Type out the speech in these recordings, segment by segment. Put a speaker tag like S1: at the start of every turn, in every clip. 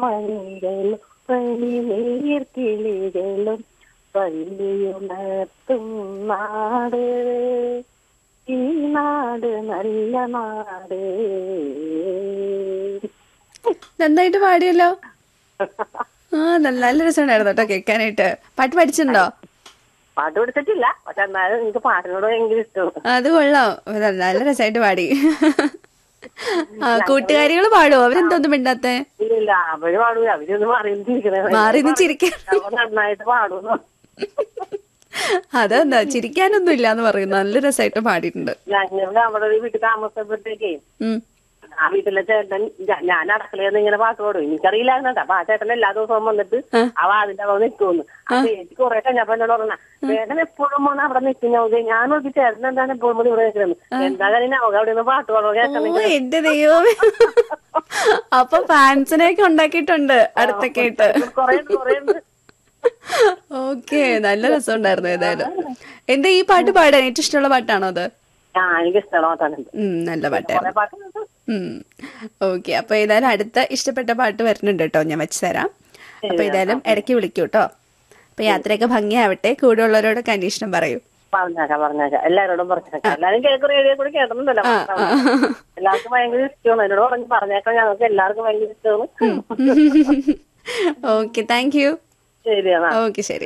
S1: മണികളും പനിനീർക്കിളികളും പള്ളിയുണർത്തും നാട്, ഈ നാട് നല്ല നാട്.
S2: നന്നായിട്ട് പാടിയല്ലോ. നല്ല രസമുണ്ടായിരുന്നു കേട്ടോ കേൾക്കാനായിട്ട്. പാട്ട് പഠിച്ചിട്ടുണ്ടോ?
S1: പാട്ട് പഠിച്ചിട്ടില്ല, പക്ഷെ എന്നാലും എനിക്ക് പാട്ടിനോട് ഭയങ്കര ഇഷ്ടമാണ്.
S2: അത് കൊള്ളാം, നല്ല രസമായിട്ട് പാടി. കൂട്ടുകാരികൾ പാടുവോ? അവരെന്തോന്നും മിണ്ടാത്തെ?
S1: ഇല്ല, അവര് പാടൂല, അവരൊന്നും
S2: മാറിന്ന് ചിരിക്കാൻ.
S1: നന്നായിട്ട് പാടുന്നു.
S2: അതെന്താ ചിരിക്കാനൊന്നും ഇല്ലാന്ന് പറയുന്നു. നല്ല രസമായിട്ട് പാടിയിട്ടുണ്ട്.
S1: ഞങ്ങൾ അവിടെ ഒരു വീട്ടിൽ താമസപ്പെട്ടേക്കേ ആ വീട്ടിലെ ചേട്ടൻ, ഞാൻ അടക്കളയെന്ന് ഇങ്ങനെ പാട്ട് പാടും. എനിക്കറിയില്ലായിരുന്നു കേട്ടോ. അപ്പൊ ആ ചേട്ടൻ എല്ലാ ദിവസവും വന്നിട്ട് ആ വാതിന്റെ അവിടെ നിൽക്കുമെന്ന്. അപ്പൊ എനിക്ക് കുറെ കഴിഞ്ഞപ്പോ എന്നോട് പറഞ്ഞ ചേട്ടൻ എപ്പോഴും പോണ അവിടെ നിൽക്കുന്ന. ഞാൻ നോക്കി ചേട്ടൻ എന്താണ് എപ്പോഴും ഇവിടെ നിൽക്കുന്നത്, എന്താ കാര്യം അവ അവിടെ നിന്ന് പാട്ട് പാടുക കേട്ടോ.
S2: എന്റെ ദൈവമേ, അപ്പൊ ഫാൻസിനെയൊക്കെ ഉണ്ടാക്കിയിട്ടുണ്ട് അടുത്തൊക്കെ ആയിട്ട്.
S1: കൊറേ
S2: ഓക്കെ, നല്ല രസമുണ്ടായിരുന്നു. ഏതായാലും എന്താ ഈ പാട്ട് പാടാൻ ഏറ്റവും ഇഷ്ടമുള്ള പാട്ടാണോ അത്?
S1: എനിക്ക് ഇഷ്ടമുള്ള പാട്ടാണ്.
S2: നല്ല പാട്ടായിരുന്നു. ഓക്കെ, അപ്പൊ ഏതായാലും അടുത്ത ഇഷ്ടപ്പെട്ട പാട്ട് വരുന്നുണ്ട് കേട്ടോ, ഞാൻ വെച്ച് തരാം. അപ്പൊ ഏതായാലും ഇടയ്ക്ക് വിളിക്കൂ കേട്ടോ. അപ്പൊ യാത്രയൊക്കെ ഭംഗിയാവട്ടെ. കൂടെ ഉള്ളവരോടൊക്കെ അന്വേഷണം പറയൂ.
S1: പറഞ്ഞേക്കാം എല്ലാരോടും പറഞ്ഞേക്കാം. എല്ലാരും കേൾക്കും, റേഡിയോ കൂടി കേട്ടിട്ടുണ്ടല്ലോ. എല്ലാവർക്കും ഭയങ്കര ഇഷ്ടമാണ്. എന്നോട് പറഞ്ഞേക്കാം, ഞങ്ങൾക്ക് എല്ലാവർക്കും ഭയങ്കര ഇഷ്ടമാണ്.
S2: Okay, thank you.
S1: ശരിയാണ്.
S2: ഓക്കെ, ശരി.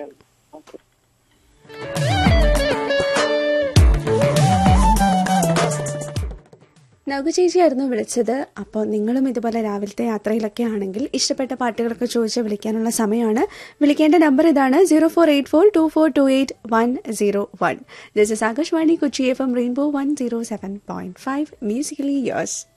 S2: നൗക ചേച്ചിയായിരുന്നു വിളിച്ചത്. അപ്പോൾ നിങ്ങളും ഇതുപോലെ രാവിലത്തെ യാത്രയിലൊക്കെ ആണെങ്കിൽ ഇഷ്ടപ്പെട്ട പാട്ടുകളൊക്കെ ചോദിച്ച് വിളിക്കാനുള്ള സമയമാണ്. വിളിക്കേണ്ട നമ്പർ ഇതാണ് 0484242801. This is Akashvani Kochi FM rainbow 107.5 musically yours.